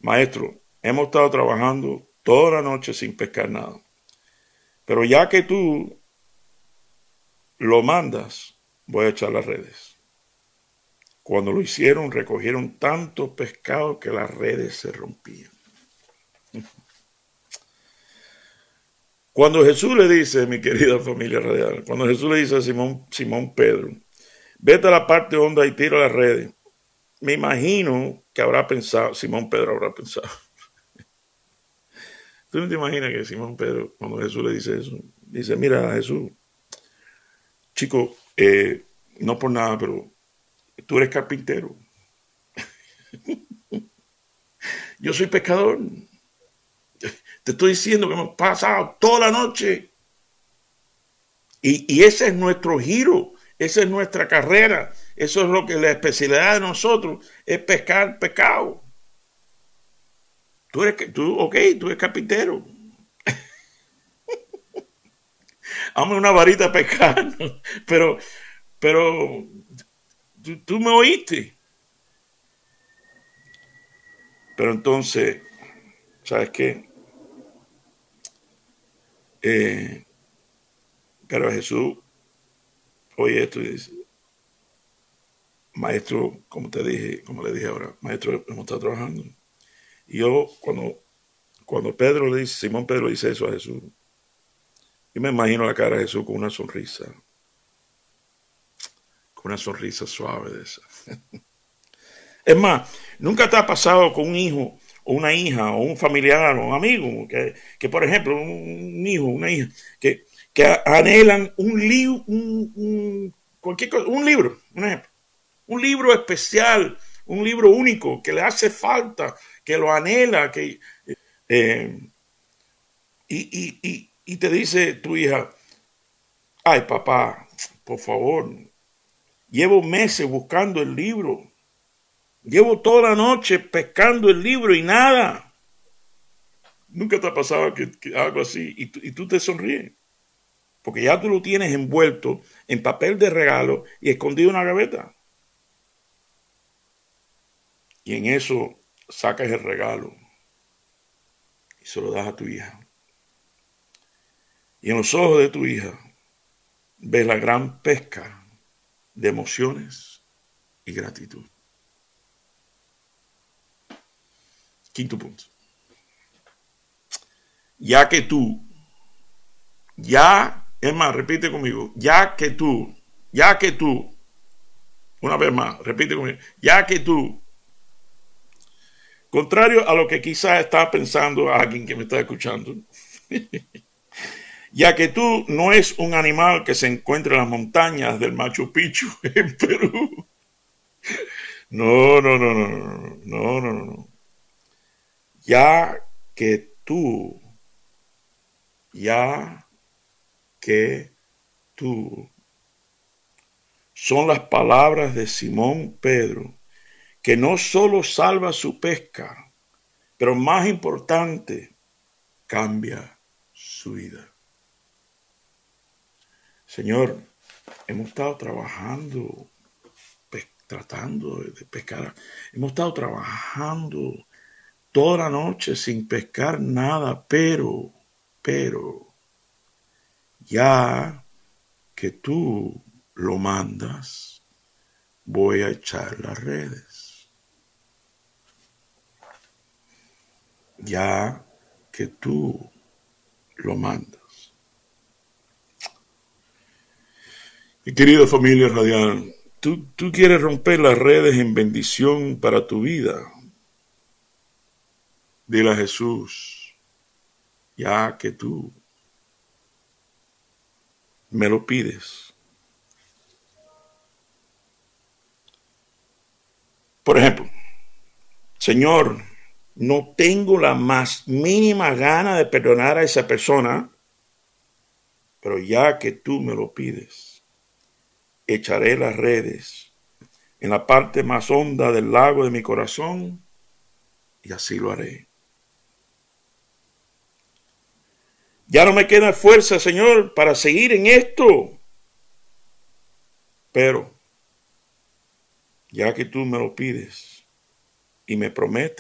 maestro, hemos estado trabajando toda la noche sin pescar nada. Pero ya que tú lo mandas, voy a echar las redes. Cuando lo hicieron, recogieron tanto pescado que las redes se rompían. Cuando Jesús le dice, mi querida familia radial, cuando Jesús le dice a Simón Pedro, vete a la parte honda y tira las redes, me imagino que habrá pensado, Simón Pedro habrá pensado. ¿Tú no te imaginas que Simón Pedro, cuando Jesús le dice eso, dice, mira Jesús, chico, no por nada, pero tú eres carpintero, yo soy pescador, te estoy diciendo que hemos pasado toda la noche y ese es nuestro giro, esa es nuestra carrera, eso es lo que la especialidad de nosotros es pescar pescado. Tú eres carpintero. Hazme una varita a pescar, pero tú me oíste. Pero entonces, ¿sabes qué? Pero Jesús oye esto y dice, maestro, como te dije, como le dije ahora, maestro, hemos estado trabajando. Y yo, cuando Pedro le dice, Simón Pedro dice eso a Jesús, yo me imagino la cara de Jesús con una sonrisa suave de esa. Es más, nunca te ha pasado con un hijo o una hija o un familiar o un amigo que por ejemplo, un hijo, una hija, que anhelan cualquier cosa, un libro, un ejemplo, un libro especial, un libro único que le hace falta, que lo anhela, eh, y te dice tu hija, ay papá, por favor, llevo meses buscando el libro. Llevo toda la noche pescando el libro y nada. Nunca te ha pasado que algo así y tú te sonríes. Porque ya tú lo tienes envuelto en papel de regalo y escondido en una gaveta. Y en eso sacas el regalo y se lo das a tu hija. Y en los ojos de tu hija ves la gran pesca de emociones y gratitud. Quinto punto. Es más, repite conmigo, ya que tú, una vez más, repite conmigo, ya que tú, contrario a lo que quizás está pensando alguien que me está escuchando, ya que tú no es un animal que se encuentra en las montañas del Machu Picchu en Perú. No, no, no, no, no, no, no, no. Ya que tú, ya que tú, son las palabras de Simón Pedro, que no solo salva su pesca, pero más importante, cambia su vida. Señor, hemos estado trabajando, tratando de pescar. Hemos estado trabajando toda la noche sin pescar nada, pero, ya que tú lo mandas, voy a echar las redes. Ya que tú lo mandas. Mi querida familia radial, tú quieres romper las redes en bendición para tu vida. Dile a Jesús, ya que tú me lo pides. Por ejemplo, Señor, no tengo la más mínima gana de perdonar a esa persona, pero ya que tú me lo pides, echaré las redes en la parte más honda del lago de mi corazón y así lo haré. Ya no me queda fuerza, Señor, para seguir en esto, pero ya que tú me lo pides y me prometes